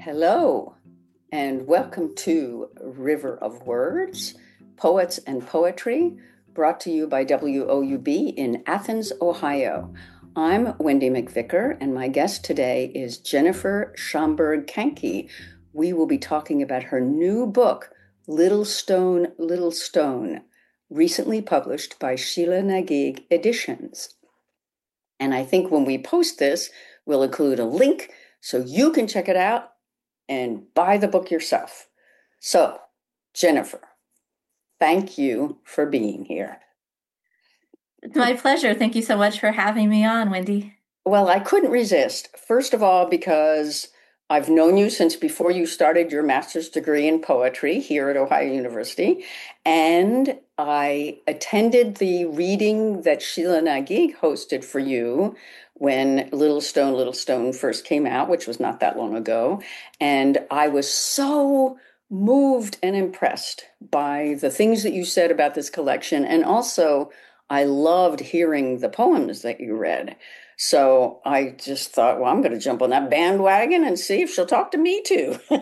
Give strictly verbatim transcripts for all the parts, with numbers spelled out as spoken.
Hello, and welcome to River of Words, Poets and Poetry, brought to you by W O U B in Athens, Ohio. I'm Wendy McVicker, and my guest today is Jennifer Schomburg-Kanke. We will be talking about her new book, Little Stone, Little Stone, recently published by Sheila Nageeg Editions. And I think when we post this, we'll include a link so you can check it out and buy the book yourself. So, Jennifer, thank you for being here. It's my pleasure. Thank you so much for having me on, Wendy. Well, I couldn't resist. First of all, because I've known you since before you started your master's degree in poetry here at Ohio University, and I attended the reading that Sheila Nageeg hosted for you when Little Stone, Little Stone first came out, which was not that long ago. And I was so moved and impressed by the things that you said about this collection. And also, I loved hearing the poems that you read. So I just thought, well, I'm going to jump on that bandwagon and see if she'll talk to me too. So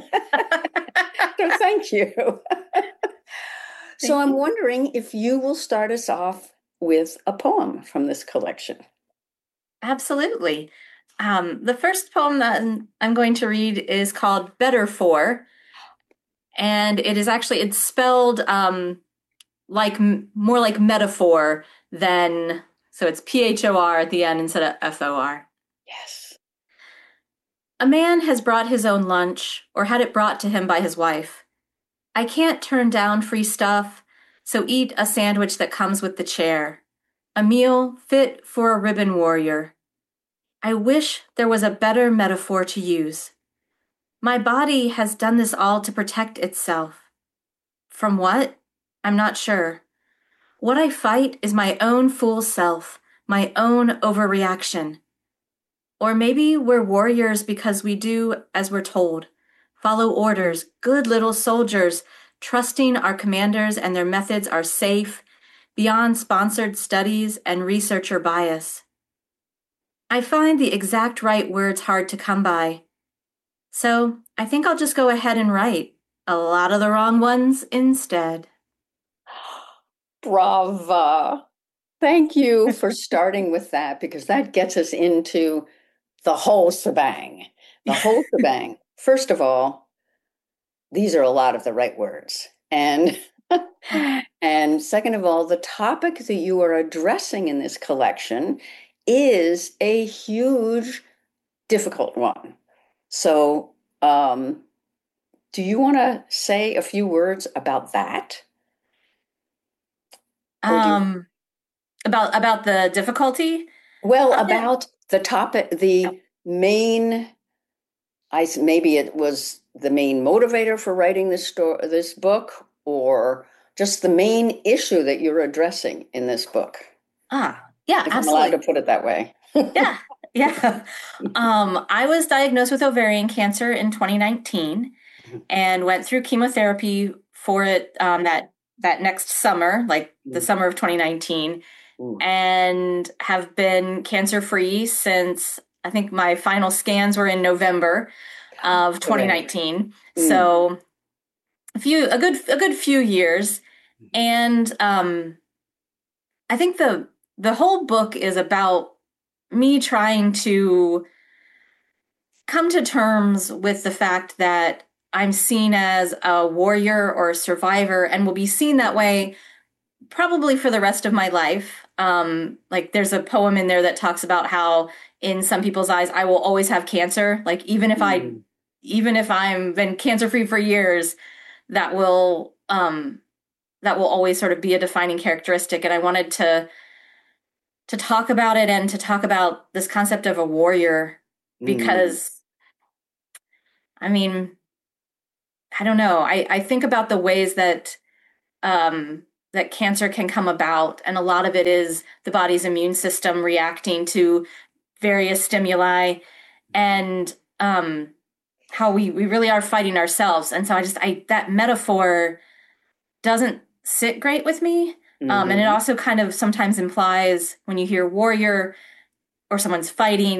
thank you. So I'm wondering if you will start us off with a poem from this collection. Absolutely. Um, the first poem that I'm going to read is called Better For, and it is actually, it's spelled um, like more like metaphor than, so it's P H O R at the end instead of F O R. Yes. A man has brought his own lunch, or had it brought to him by his wife. I can't turn down free stuff, so eat a sandwich that comes with the chair. A meal fit for a ribbon warrior. I wish there was a better metaphor to use. My body has done this all to protect itself. From what? I'm not sure. What I fight is my own fool self, my own overreaction. Or maybe we're warriors because we do as we're told. Follow orders, good little soldiers, trusting our commanders and their methods are safe, beyond sponsored studies and researcher bias. I find the exact right words hard to come by. So I think I'll just go ahead and write a lot of the wrong ones instead. Brava. Thank you for starting with that, because that gets us into the whole shebang. The whole shebang. First of all, these are a lot of the right words. And and second of all, the topic that you are addressing in this collection is a huge, difficult one. So, um, do you want to say a few words about that? Um, you... about about the difficulty? Well, about the topic, the main. I maybe it was the main motivator for writing this story, this book, or just the main issue that you're addressing in this book. Ah, yeah, if absolutely. I'm allowed to put it that way. yeah, yeah. Um, I was diagnosed with ovarian cancer in twenty nineteen and went through chemotherapy for it um, that that next summer, like the summer of twenty nineteen, Ooh. And have been cancer-free since I think my final scans were in November of twenty nineteen. Mm. So a few, a good, a good few years. And um, I think the the whole book is about me trying to come to terms with the fact that I'm seen as a warrior or a survivor and will be seen that way probably for the rest of my life. Um, like there's a poem in there that talks about how in some people's eyes, I will always have cancer. Like even if mm. I, even if I'm been cancer free for years, that will, um, that will always sort of be a defining characteristic. And I wanted to, to talk about it and to talk about this concept of a warrior because mm. I mean, I don't know. I, I think about the ways that, um, that cancer can come about. And a lot of it is the body's immune system reacting to various stimuli and um, how we, we really are fighting ourselves. And so I just, I, that metaphor doesn't sit great with me. Mm-hmm. Um, and it also kind of sometimes implies when you hear warrior or someone's fighting,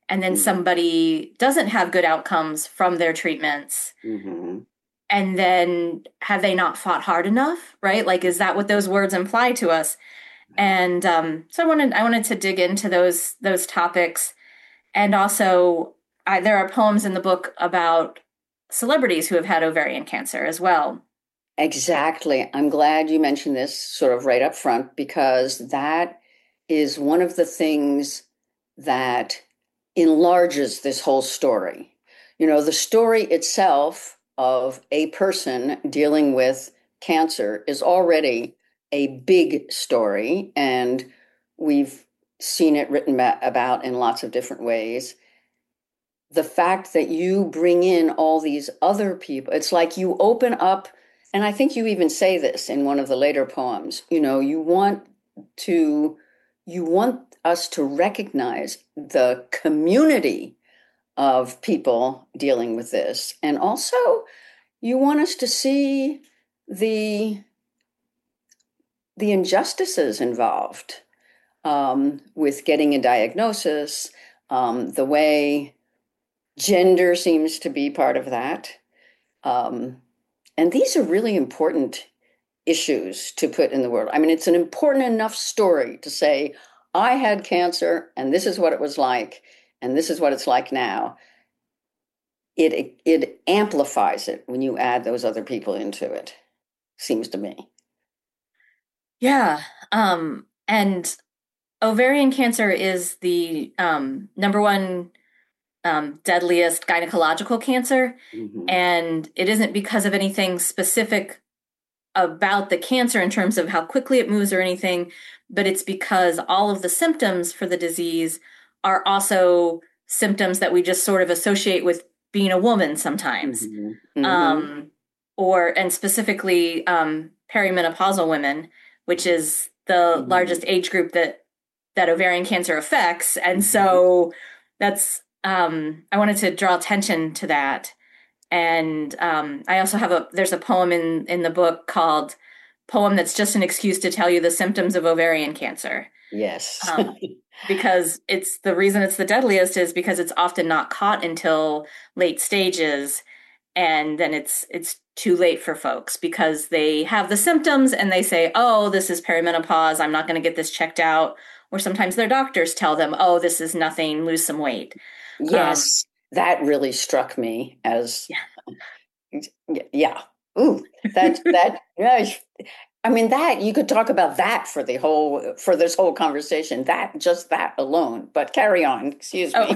and then Mm-hmm. somebody doesn't have good outcomes from their treatments, Mm-hmm. and then have they not fought hard enough, right? Like, is that what those words imply to us? And um, so I wanted I wanted to dig into those those topics, and also I, there are poems in the book about celebrities who have had ovarian cancer as well. Exactly. I'm glad you mentioned this sort of right up front because that is one of the things that enlarges this whole story. You know, the story itself of a person dealing with cancer is already a big story, and we've seen it written about in lots of different ways. The fact that you bring in all these other people, it's like you open up, and I think you even say this in one of the later poems, you know, you want to, you want us to recognize the community of people dealing with this. And also, you want us to see the the injustices involved um, with getting a diagnosis, um, the way gender seems to be part of that. Um, and these are really important issues to put in the world. I mean, it's an important enough story to say, I had cancer and this is what it was like, and this is what it's like now. It, it amplifies it when you add those other people into it, seems to me. Yeah. Um, and ovarian cancer is the um, number one um, deadliest gynecological cancer. Mm-hmm. And it isn't because of anything specific about the cancer in terms of how quickly it moves or anything, but it's because all of the symptoms for the disease are also symptoms that we just sort of associate with being a woman sometimes. Mm-hmm. Mm-hmm. Um, or, and specifically, um, perimenopausal women, which is the Mm-hmm. largest age group that that ovarian cancer affects. And Mm-hmm. so that's, um, I wanted to draw attention to that. And um, I also have a, there's a poem in, in the book called Poem That's Just an Excuse to Tell You the Symptoms of Ovarian Cancer. Yes. Um, because it's the reason it's the deadliest is because it's often not caught until late stages. And then it's, it's too late for folks because they have the symptoms and they say, oh, this is perimenopause. I'm not going to get this checked out. Or sometimes their doctors tell them, oh, this is nothing, lose some weight. Um, Yes, that really struck me as, yeah. yeah. Ooh, that, that, yeah. I mean, that you could talk about that for the whole, for this whole conversation, that, just that alone, but carry on, excuse Oh, me.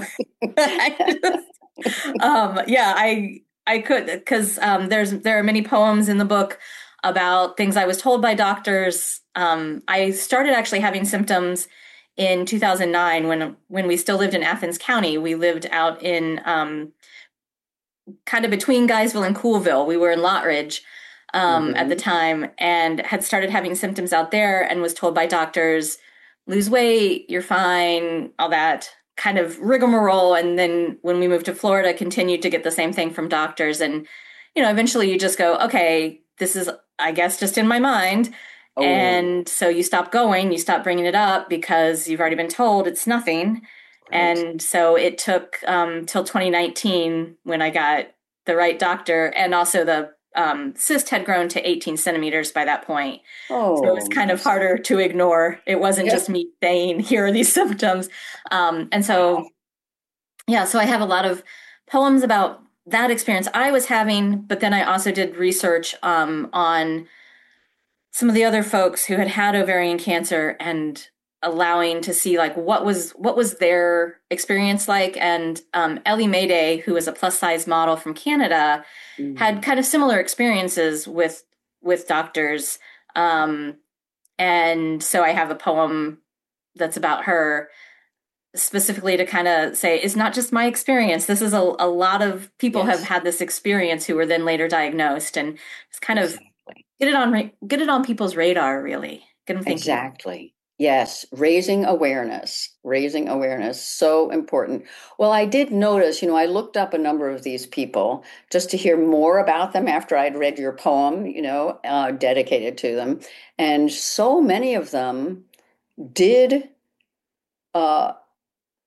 um, yeah, I I could because um, there's there are many poems in the book about things I was told by doctors. Um, I started actually having symptoms in two thousand nine when when we still lived in Athens County. We lived out in um, kind of between Guysville and Coolville. We were in Lottridge um, at the Mhm. time and had started having symptoms out there and was told by doctors, lose weight, you're fine, all that kind of rigmarole. And then when we moved to Florida, continued to get the same thing from doctors. And, you know, eventually you just go, okay, this is, I guess, just in my mind. Oh, And so you stop going, you stop bringing it up because you've already been told it's nothing. right. And so it took um, till twenty nineteen when I got the right doctor, and also the um, cyst had grown to eighteen centimeters by that point. So it was Oh, kind of mercy. harder to ignore. It wasn't Yeah. just me saying, here are these symptoms. Um, and Wow. so, yeah, so I have a lot of poems about that experience I was having, but then I also did research um, on some of the other folks who had had ovarian cancer and allowing to see like what was what was their experience like. And um, Ellie Mayday, who is a plus size model from Canada, had Mm. kind of similar experiences with with doctors. Um, and so I have a poem that's about her specifically to kind of say it's not just my experience. This is a, a lot of people have Yes, had this experience who were then later diagnosed, and it's kind of exactly. get it on get it on people's radar, really. Get them thinking. Exactly. Yes, raising awareness, raising awareness, so important. Well, I did notice, you know, I looked up a number of these people just to hear more about them after I'd read your poem, you know, uh, dedicated to them. And so many of them did uh,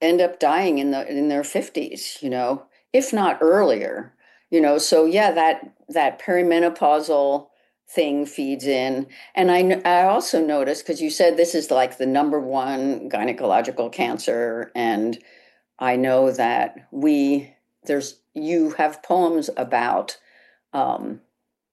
end up dying in the in their fifties, you know, if not earlier, you know. So yeah, that that perimenopausal thing feeds in. And I kn- I also noticed because you said this is like the number one gynecological cancer, and I know that we there's you have poems about um